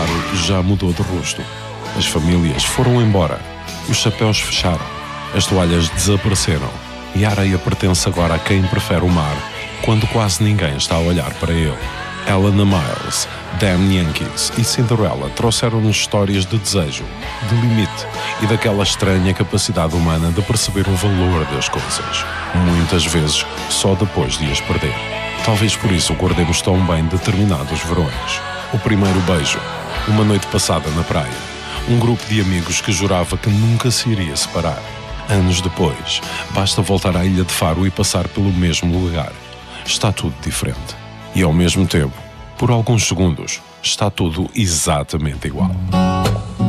Faro já mudou de rosto. As famílias foram embora, os chapéus fecharam, as toalhas desapareceram e a areia pertence agora a quem prefere o mar quando quase ninguém está a olhar para ele. Ellen Miles, Damn Yankees e Cinderella trouxeram-nos histórias de desejo, de limite e daquela estranha capacidade humana de perceber o valor das coisas, muitas vezes só depois de as perder. Talvez por isso guardemos tão bem determinados verões. O primeiro beijo, uma noite passada na praia, um grupo de amigos que jurava que nunca se iria separar. Anos depois, basta voltar à Ilha de Faro e passar pelo mesmo lugar. Está tudo diferente. E ao mesmo tempo, por alguns segundos, está tudo exatamente igual.